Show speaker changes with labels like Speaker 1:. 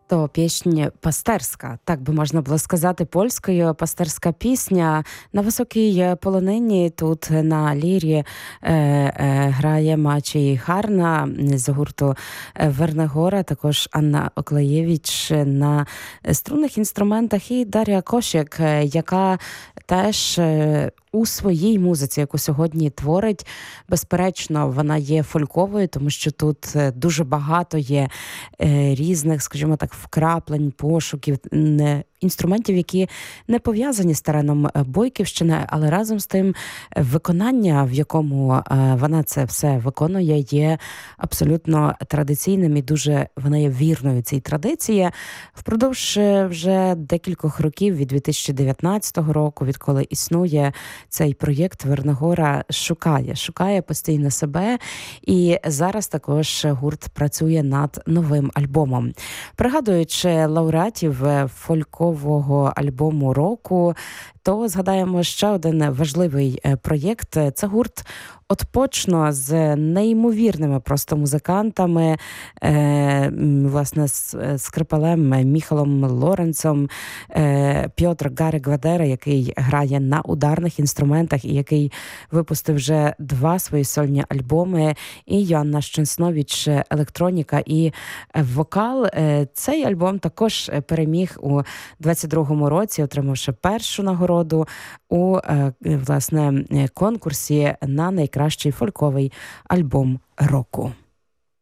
Speaker 1: То пісня пастерська, так би можна було сказати польською, пастерська пісня. На високій полонині тут на лірі грає Мачій Харна з гурту Вернегора, також Анна Оклеєвич на струнних інструментах і Дар'я Кошик, яка теж у своїй музиці, яку сьогодні творить, безперечно, вона є фольковою, тому що тут дуже багато є різних, скажімо так, вкраплень, пошуків, інструментів, які не пов'язані з тереном Бойківщини, але разом з тим виконання, в якому вона це все виконує, є абсолютно традиційним і дуже вона є вірною цій традиції. Впродовж вже декількох років, від 2019 року, відколи існує цей проєкт, Вернегора шукає постійно себе, і зараз також гурт працює над новим альбомом. Пригадуючи лауреатів фолькового альбому року, то згадаємо ще один важливий проєкт. Це гурт «Отпочно» з неймовірними просто музикантами, власне, з скрипалем Міхалом Лоренцом, Пьотр Гари-Гвадера, який грає на ударних інструментах і який випустив вже 2 свої сольні альбоми, і Йоанна Щенснович електроніка і вокал. Цей альбом також переміг у 22-му році, отримавши першу нагороду у, власне, конкурсі на найкращий фольковий альбом року.